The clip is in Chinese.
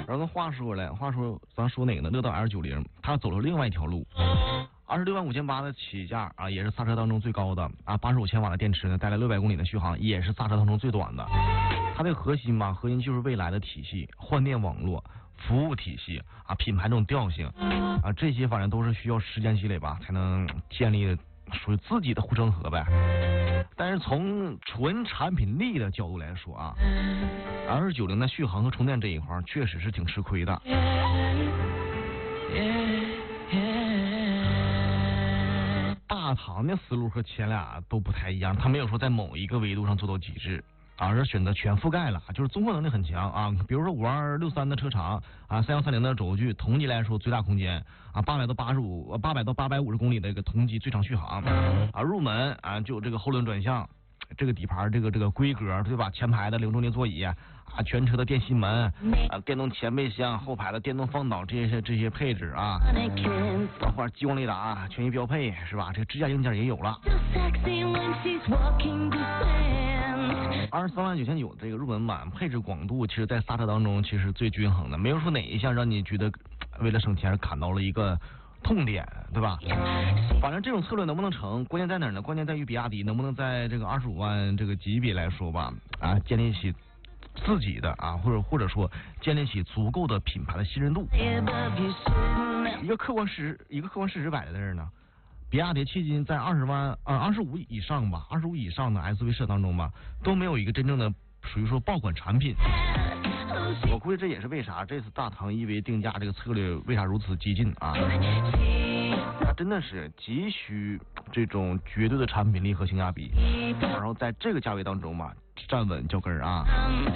然后话说了，咱说哪个呢？乐道 L90，它走了另外一条路。265800的起价啊，也是刹车当中最高的啊，85千瓦的电池呢，带来600公里的续航，也是刹车当中最短的。它的核心就是未来的体系、换电网络、服务体系啊，品牌这种调性啊，这些反正都是需要时间积累吧，才能建立属于自己的护城河呗。但是从纯产品力的角度来说啊，L90的续航和充电这一块确实是挺吃亏的。大唐的思路和前俩都不太一样，他没有说在某一个维度上做到极致，而是选择全覆盖了，就是综合能力很强啊。比如说5263的车长啊，3130的轴距，同级来说最大空间啊，800到850公里的一个同级最长续航啊，入门啊就这个后轮转向。这个底盘这个规格对吧？前排的0中间座椅啊，全车的电吸门啊，电动前备箱，后排的电动放倒这些配置啊，包括激光雷达全系标配是吧？这个支架硬件也有了。239900这个入门版配置广度，其实在刹车当中其实最均衡的，没有说哪一项让你觉得为了省钱砍到了一个痛点，对吧？反正这种策略能不能成，关键在哪儿呢？关键在于比亚迪能不能在这个25万这个级别来说吧，啊，建立起自己的啊，或者说建立起足够的品牌的信任度。一个客观事实摆在这儿呢，比亚迪迄今在25以上吧，25以上的 SUV 车当中吧，都没有一个真正的属于说爆款产品。我估计这也是为啥这次大唐EV定价这个策略为啥如此激进啊？它真的是急需这种绝对的产品力和性价比，然后在这个价位当中嘛，站稳脚跟啊。